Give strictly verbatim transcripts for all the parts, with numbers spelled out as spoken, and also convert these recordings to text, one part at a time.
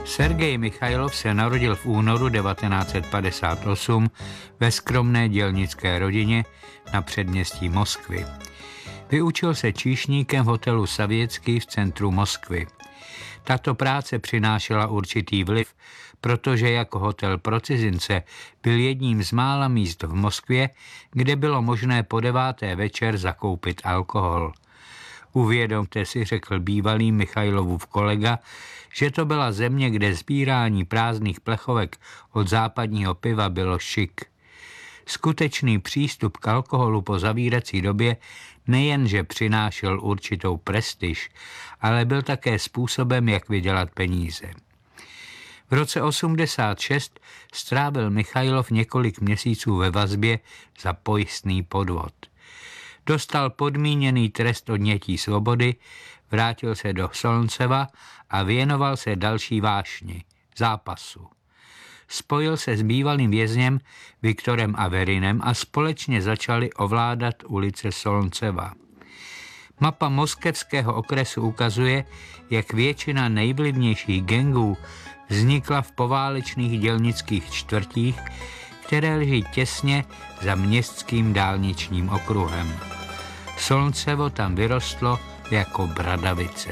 Sergej Michajlov se narodil v únoru devatenáct set padesát osm ve skromné dělnické rodině na předměstí Moskvy. Vyučil se číšníkem v hotelu Savěcký v centru Moskvy. Tato práce přinášela určitý vliv, protože jako hotel pro cizince byl jedním z mála míst v Moskvě, kde bylo možné po deváté večer zakoupit alkohol. Uvědomte si, řekl bývalý Michajlovův kolega, že to byla země, kde sbírání prázdných plechovek od západního piva bylo šik. Skutečný přístup k alkoholu po zavírací době nejenže přinášel určitou prestiž, ale byl také způsobem, jak vydělat peníze. V roce osmdesát šest strávil Michajlov několik měsíců ve vazbě za pojistný podvod. Dostal podmíněný trest odnětí svobody, vrátil se do Solnceva a věnoval se další vášni, zápasu. Spojil se s bývalým vězněm Viktorem Averinem a společně začali ovládat ulice Solnceva. Mapa moskevského okresu ukazuje, jak většina nejvlivnějších gangů vznikla v poválečných dělnických čtvrtích, které leží těsně za městským dálničním okruhem. Solncevo tam vyrostlo jako bradavice.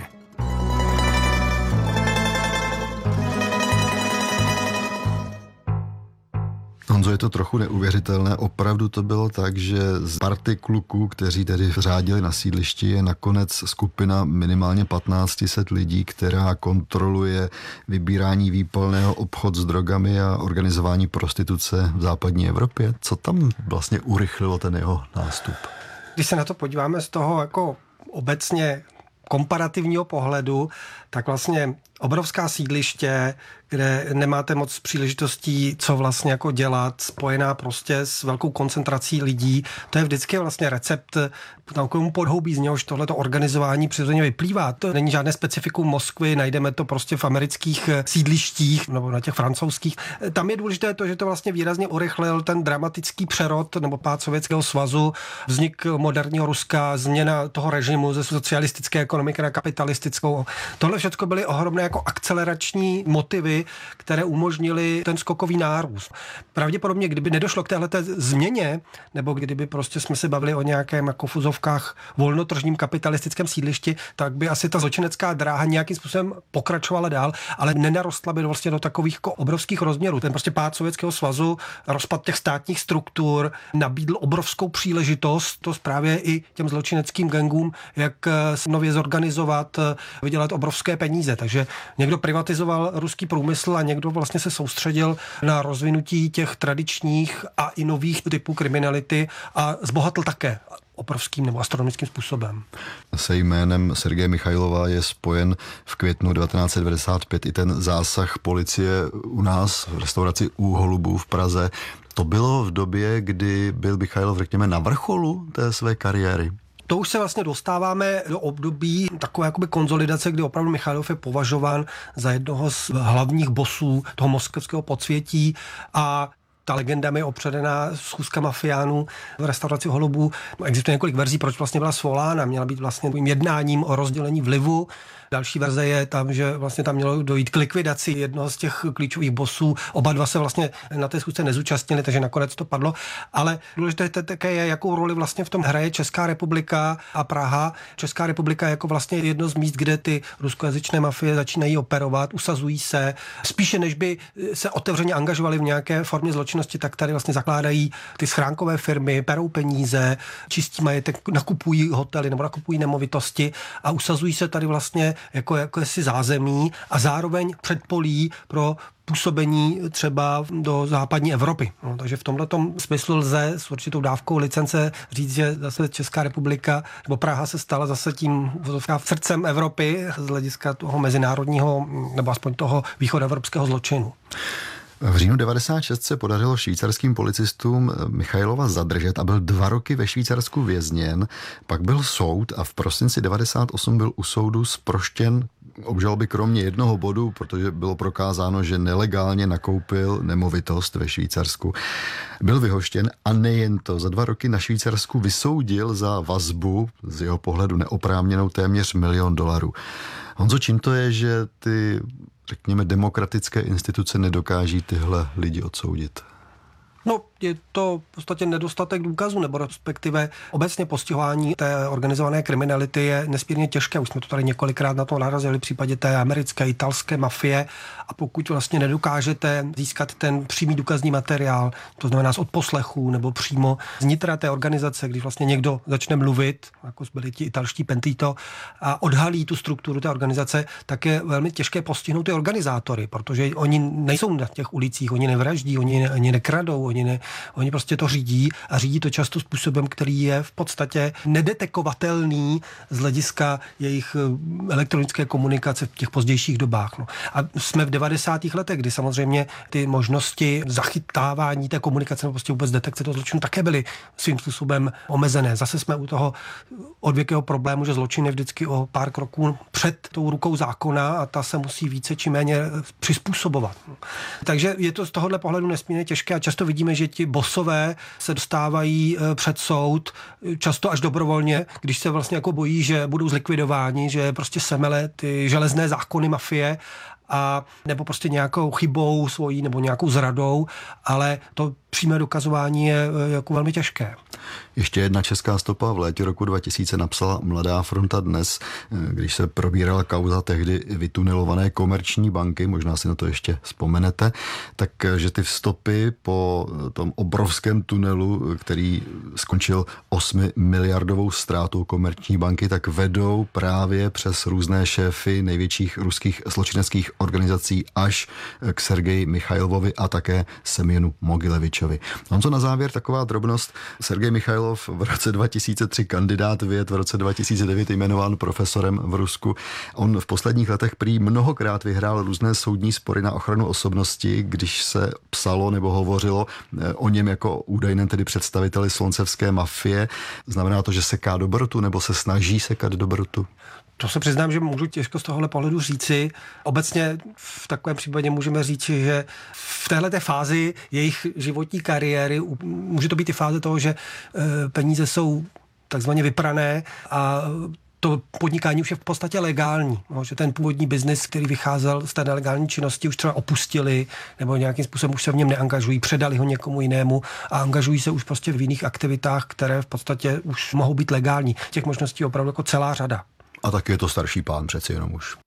Honzo, je to trochu neuvěřitelné. Opravdu to bylo tak, že z party kluků, kteří tedy řádili na sídlišti, je nakonec skupina minimálně patnáct set lidí, která kontroluje vybírání výpalného, obchod s drogami a organizování prostituce v západní Evropě. Co tam vlastně urychlilo ten jeho nástup? Když se na to podíváme z toho jako obecně komparativního pohledu, tak vlastně obrovská sídliště, kde nemáte moc příležitostí, co vlastně jako dělat, spojená prostě s velkou koncentrací lidí. To je vždycky vlastně recept takovému podhoubí, z něhož tohleto organizování přirozeně vyplývá. To není žádné specifikum Moskvy, najdeme to prostě v amerických sídlištích nebo na těch francouzských. Tam je důležité to, že to vlastně výrazně urychlil ten dramatický přerod nebo pád Sovětského svazu, vznik moderního Ruska, změna toho režimu ze socialistické ekonomiky na kapitalistickou. Tohle všechno byly ohromné jako akcelerační motivy, které umožnily ten skokový nárůst. Pravděpodobně, kdyby nedošlo k téhleté změně, nebo kdyby prostě jsme se bavili o nějakém jako v uvozovkách volnotržním kapitalistickém sídlišti, tak by asi ta zločinecká dráha nějakým způsobem pokračovala dál, ale nenarostla by vlastně do takových jako obrovských rozměrů. Ten prostě pád Sovětského svazu, rozpad těch státních struktur nabídl obrovskou příležitost to právě i těm zločineckým gangům, jak se nově zorganizovat, vydělat obrovské peníze. Takže někdo privatizoval ruský průmysl a někdo vlastně se soustředil na rozvinutí těch tradičních a i nových typů kriminality a zbohatl také obrovským nebo astronomickým způsobem. Se jménem Sergeje Michajlova je spojen v květnu devatenáct set devadesát pět i ten zásah policie u nás v restauraci U Holubů v Praze. To bylo v době, kdy byl Michajlov, řekněme, na vrcholu té své kariéry. To už se vlastně dostáváme do období takové jakoby konzolidace, kdy opravdu Michajlov je považován za jednoho z hlavních bosů toho moskevského podsvětí a ta legenda mi opředená schůzka mafiánů v restauraci Holubů. Existuje několik verzí, proč vlastně byla svolána. Měla být vlastně jednáním o rozdělení vlivu. Další verze je tam, že vlastně tam mělo dojít k likvidaci jednoho z těch klíčových bosů. Oba dva se vlastně na té schůzce nezúčastnili, takže nakonec to padlo. Ale důležité také je, jakou roli vlastně v tom hraje Česká republika a Praha. Česká republika je jako vlastně jedno z míst, kde ty ruskojazyčné mafie začínají operovat, usazují se. Spíše než by se otevřeně angažovali v nějaké formě zločinnosti, tak tady vlastně zakládají ty schránkové firmy, perou peníze, čistí majetek, nakupují hotely nebo nakupují nemovitosti a usazují se tady vlastně jako, jako si zázemí a zároveň předpolí pro působení třeba do západní Evropy. No, takže v tomhletom smyslu lze s určitou dávkou licence říct, že zase Česká republika nebo Praha se stala zase tím srdcem Evropy z hlediska toho mezinárodního nebo aspoň toho východoevropského zločinu. V říjnu devadesát šest se podařilo švýcarským policistům Michajlova zadržet a byl dva roky ve Švýcarsku vězněn. Pak byl soud a v prosinci devadesát osm byl u soudu zproštěn obžaloby kromě jednoho bodu, protože bylo prokázáno, že nelegálně nakoupil nemovitost ve Švýcarsku. Byl vyhoštěn a nejen to, za dva roky na Švýcarsku vysoudil za vazbu z jeho pohledu neoprávněnou téměř milion dolarů. Honzo, čím to je, že ty, řekněme, demokratické instituce nedokáží tyhle lidi odsoudit? No, je to v podstatě nedostatek důkazů, nebo respektive obecně postihování té organizované kriminality je nesmírně těžké. Už jsme to tady několikrát na to narazili v případě té americké, italské mafie, a pokud vlastně nedokážete získat ten přímý důkazní materiál, to znamená z odposlechů nebo přímo z nitra té organizace, když vlastně někdo začne mluvit, jako byli ti italští pentito, a odhalí tu strukturu té organizace, tak je velmi těžké postihnout ty organizátory, protože oni nejsou na těch ulicích, oni nevraždí, oni, oni nekradou, oni, ne, oni prostě to řídí a řídí to často způsobem, který je v podstatě nedetekovatelný z hlediska jejich elektronické komunikace v těch pozdějších dobách. No. A jsme v devadesátých letech, kdy samozřejmě ty možnosti zachytávání té komunikace nebo prostě vůbec detekce toho zločinu také byly svým způsobem omezené. Zase jsme u toho odvěkého problému, že zločin je vždycky o pár kroků před tou rukou zákona a ta se musí více či méně přizpůsobovat. No. Takže je to z tohohle pohledu nesmírně těžké a často vidíme, že ti bosové se dostávají před soud, často až dobrovolně, když se vlastně jako bojí, že budou zlikvidováni, že prostě semele ty železné zákony mafie, a nebo prostě nějakou chybou svojí nebo nějakou zradou, ale to přímé dokazování je jako velmi těžké. Ještě jedna česká stopa. V létě roku dva tisíce napsala Mladá fronta Dnes, když se probírala kauza tehdy vytunelované Komerční banky, možná si na to ještě vzpomenete, takže ty stopy po tom obrovském tunelu, který skončil osmi miliardovou ztrátou Komerční banky, tak vedou právě přes různé šéfy největších ruských zločineckých organizací až k Sergeji Michajlovovi a také Semjenu Mogilevičovi. On co na závěr taková drobnost. Sergej Michajlov v roce dva tisíce tři kandidát věd, v roce dva tisíce devět jmenován profesorem v Rusku. On v posledních letech prý mnohokrát vyhrál různé soudní spory na ochranu osobnosti, když se psalo nebo hovořilo o něm jako údajném tedy představiteli sloncevské mafie. Znamená to, že seká dobrotu nebo se snaží sekat dobrotu? To se přiznám, že můžu těžko z tohohle pohledu říci. Obecně v takovém případě můžeme říci, že v téhleté fázi jejich životní kariéry může to být i fáze toho, že peníze jsou takzvaně vyprané a to podnikání už je v podstatě legální. No, že ten původní biznis, který vycházel z té nelegální činnosti, už třeba opustili nebo nějakým způsobem už se v něm neangažují, předali ho někomu jinému a angažují se už prostě v jiných aktivitách, které v podstatě už mohou být legální. Těch možností je opravdu jako celá řada. A taky je to starší pán přeci jenom už.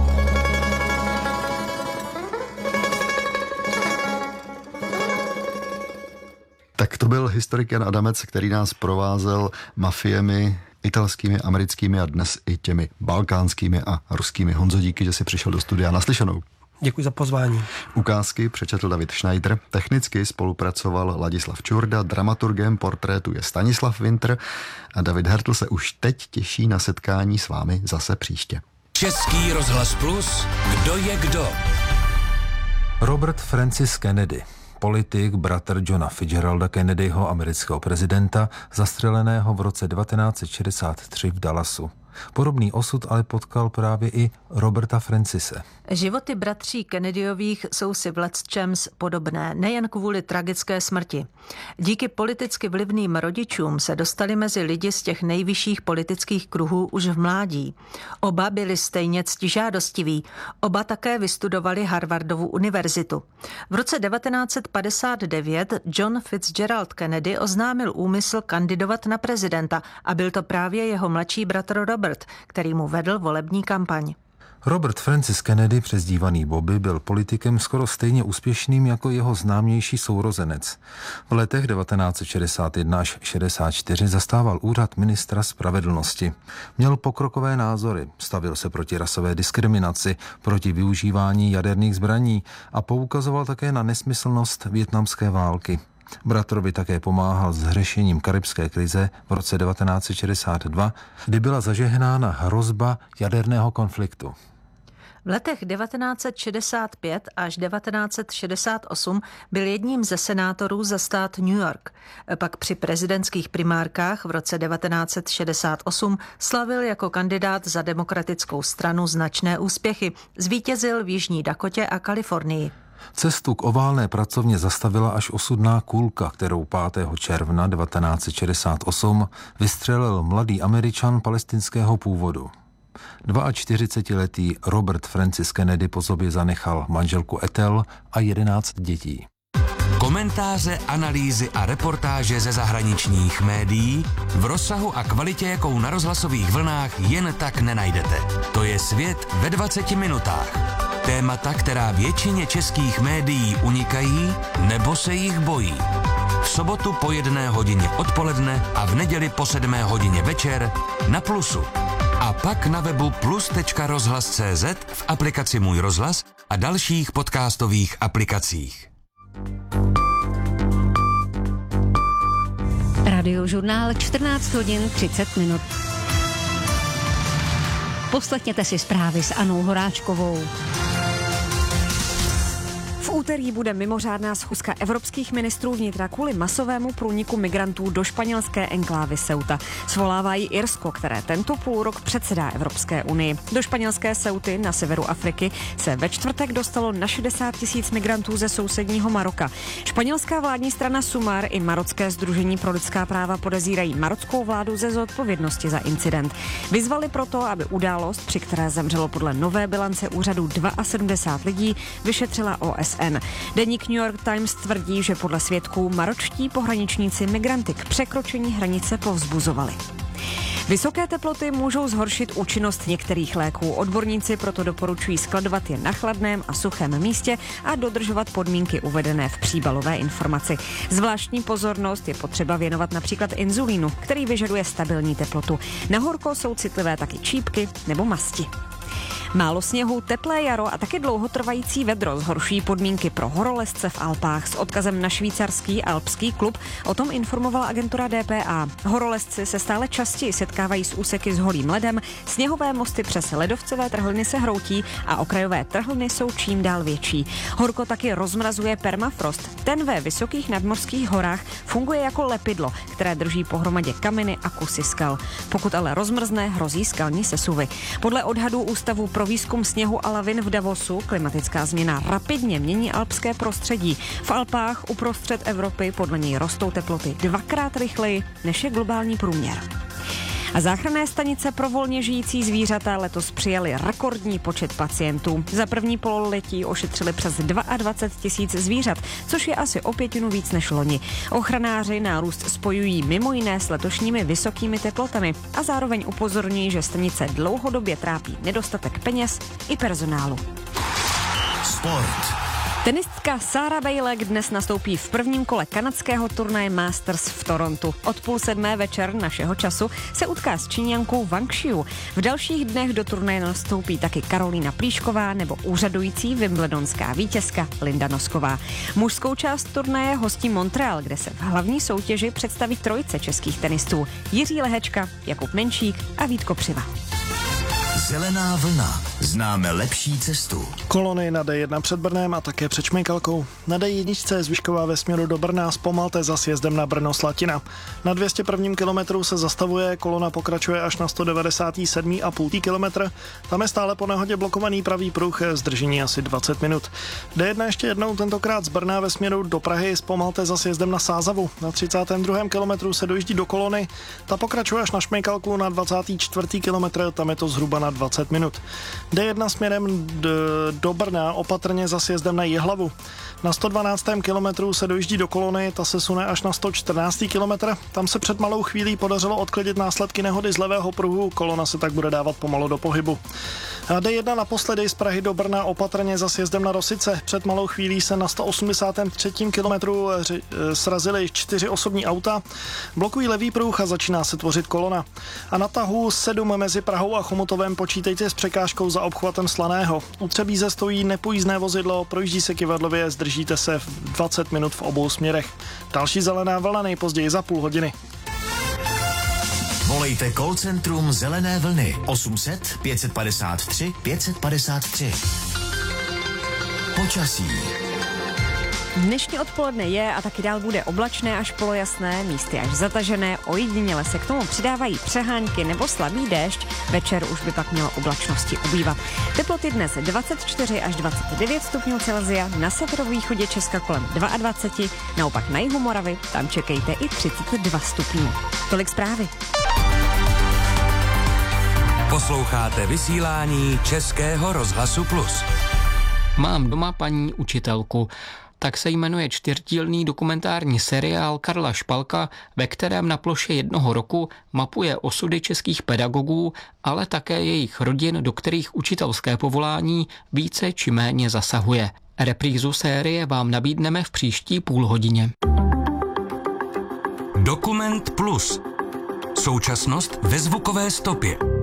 Tak to byl historik Jan Adamec, který nás provázel mafiemi italskými, americkými a dnes i těmi balkánskými a ruskými. Honzo, díky, že jsi přišel do studia. Naslyšenou. Děkuji za pozvání. Ukázky přečetl David Schneider, technicky spolupracoval Ladislav Čurda, dramaturgem portrétu je Stanislav Winter a David Hertl se už teď těší na setkání s vámi zase příště. Český rozhlas Plus, kdo je kdo? Robert Francis Kennedy, politik, bratr Johna Fitzgeralda Kennedyho, amerického prezidenta, zastřeleného v roce devatenáct set šedesát tři v Dallasu. Podobný osud ale potkal právě i Roberta Francise. Životy bratří Kennedyových jsou si v lecčems podobné, nejen kvůli tragické smrti. Díky politicky vlivným rodičům se dostali mezi lidi z těch nejvyšších politických kruhů už v mládí. Oba byli stejně ctižádostiví. Oba také vystudovali Harvardovu univerzitu. V roce devatenáct set padesát devět John Fitzgerald Kennedy oznámil úmysl kandidovat na prezidenta a byl to právě jeho mladší bratr Robert, který mu vedl volební kampaň. Robert Francis Kennedy, přezdívaný Bobby, byl politikem skoro stejně úspěšným jako jeho známější sourozenec. V letech devatenáct set šedesát jedna až šedesát čtyři zastával úřad ministra spravedlnosti. Měl pokrokové názory, stavil se proti rasové diskriminaci, proti využívání jaderných zbraní a poukazoval také na nesmyslnost vietnamské války. Bratrovi také pomáhal s řešením karibské krize v roce devatenáct set šedesát dva, kdy byla zažehnána hrozba jaderného konfliktu. V letech devatenáct set šedesát pět až devatenáct set šedesát osm byl jedním ze senátorů za stát New York. Pak při prezidentských primárkách v roce devatenáct set šedesát osm slavil jako kandidát za demokratickou stranu značné úspěchy. Zvítězil v Jižní Dakotě a Kalifornii. Cestu k oválné pracovně zastavila až osudná kulka, kterou pátého června devatenáct set šedesát osm vystřelil mladý Američan palestinského původu. čtyřicetiletý Robert Francis Kennedy po sobě zanechal manželku Ethel a jedenáct dětí. Komentáře, analýzy a reportáže ze zahraničních médií v rozsahu a kvalitě, jakou na rozhlasových vlnách jen tak nenajdete. To je Svět ve dvaceti minutách. Témata, která většině českých médií unikají nebo se jich bojí. V sobotu po jedné hodině odpoledne a v neděli po sedmé hodině večer na Plusu. A pak na webu plus tečka rozhlas tečka cé zet, v aplikaci Můj rozhlas a dalších podcastových aplikacích. Radiožurnál čtrnáct hodin třicet minut. Poslechněte si zprávy s Anou Horáčkovou. V úterý bude mimořádná schůzka evropských ministrů vnitra kvůli masovému průniku migrantů do španělské enklávy Ceuta. Svolává ji Irsko, které tento půlrok předsedá Evropské unii. Do španělské Ceuty na severu Afriky se ve čtvrtek dostalo na šedesát tisíc migrantů ze sousedního Maroka. Španělská vládní strana Sumar i marocké sdružení pro lidská práva podezírají marockou vládu ze zodpovědnosti za incident. Vyzvali proto, aby událost, při které zemřelo podle nové bilance úřadu sedmdesát dva lidí, vyšetřila O S N. Deník New York Times tvrdí, že podle svědků maročtí pohraničníci migranty k překročení hranice povzbuzovali. Vysoké teploty můžou zhoršit účinnost některých léků. Odborníci proto doporučují skladovat je na chladném a suchém místě a dodržovat podmínky uvedené v příbalové informaci. Zvláštní pozornost je potřeba věnovat například inzulínu, který vyžaduje stabilní teplotu. Na horko jsou citlivé taky čípky nebo masti. Málo sněhu, teplé jaro a také dlouhotrvající vedro zhoršují podmínky pro horolezce v Alpách. S odkazem na švýcarský alpský klub o tom informovala agentura D P A. Horolezci se stále častěji setkávají s úseky s holým ledem, sněhové mosty přes ledovcové trhliny se hroutí a okrajové trhliny jsou čím dál větší. Horko taky rozmrazuje permafrost. Ten ve vysokých nadmořských horách funguje jako lepidlo, které drží pohromadě kameny a kusy skal. Pokud ale rozmrzne, hrozí skalní sesuvy. Podle odhadů Ústavu pro výzkum sněhu a lavin v Davosu klimatická změna rapidně mění alpské prostředí. V Alpách uprostřed Evropy podle něj rostou teploty dvakrát rychleji, než je globální průměr. A záchranné stanice pro volně žijící zvířata letos přijali rekordní počet pacientů. Za první pololetí ošetřili přes dvacet dva tisíc zvířat, což je asi o pětinu víc než loni. Ochranáři nárůst spojují mimo jiné s letošními vysokými teplotami a zároveň upozorňují, že stanice dlouhodobě trápí nedostatek peněz i personálu. Sport. Tenistka Sarah Bejlek dnes nastoupí v prvním kole kanadského turnaje Masters v Torontu. Od půl sedmé večer našeho času se utká s Číňankou Wang Xiu. V dalších dnech do turnaje nastoupí taky Karolína Plíšková nebo úřadující wimbledonská vítězka Linda Nosková. Mužskou část turnaje hostí Montreal, kde se v hlavní soutěži představí trojice českých tenistů: Jiří Lehečka, Jakub Menšík a Vít Kopřiva. Zelená vlna. Známe lepší cestu. Kolony na D jedna před Brnem a také před Šmejkalkou. Na D jedna je zvyšková ve směru do Brna, zpomalte za sjezdem na Brno-Slatina. Na dvě stě prvním kilometru se zastavuje, kolona pokračuje až na sto devadesát sedm celá pět kilometru. Tam je stále po nehodě blokovaný pravý pruh, zdržení asi dvacet minut. D jedna ještě jednou, tentokrát z Brna ve směru do Prahy, zpomalte za sjezdem na Sázavu. Na třicátém druhém kilometru se dojíždí do kolony, ta pokračuje až na Šmejkalku na dvacátém čtvrtém kilometru, tam je to zhruba na dvacet minut. D jedna směrem d- do Brna opatrně za sjezdem na Jihlavu. Na sto dvanáctém kilometru se dojíždí do kolony, ta se sune až na sto čtrnáctém kilometr. Tam se před malou chvílí podařilo odklidit následky nehody z levého pruhu, kolona se tak bude dávat pomalu do pohybu. D jedna naposledy z Prahy do Brna opatrně za sjezdem na Rosice. Před malou chvílí se na sto osmdesátém třetím kilometru ři- srazily čtyři osobní auta, blokují levý pruh a začíná se tvořit kolona. A na tahu sedm mezi Prahou a Chomutovem počítejte s překážkou za obchvatem Slaného. U Třebíze stojí nepojízdné vozidlo, projíždí se kyvadlově, zdržíte se v dvacet minut v obou směrech. Další zelená vlna nejpozději za půl hodiny. Volejte call centrum Zelené vlny osm set pět padesát tři pět padesát tři. Počasí. Dnešní odpoledne je a taky dál bude oblačné až polojasné, místy až zatažené, ojediněle se k tomu přidávají přehánky nebo slabý déšť, večer už by pak mělo oblačnosti ubývat. Teploty dnes dvacet čtyři až dvacet devět stupňů Celsia, na severovýchodě Česka kolem dvacet dva, naopak na jihu Moravy, tam čekejte i třicet dva stupňů. Tolik zprávy. Posloucháte vysílání Českého rozhlasu Plus. Mám doma paní učitelku. Tak se jmenuje čtyřdílný dokumentární seriál Karla Špalka, ve kterém na ploše jednoho roku mapuje osudy českých pedagogů, ale také jejich rodin, do kterých učitelské povolání více či méně zasahuje. Reprízu série vám nabídneme v příští půlhodině. Dokument Plus. Současnost ve zvukové stopě.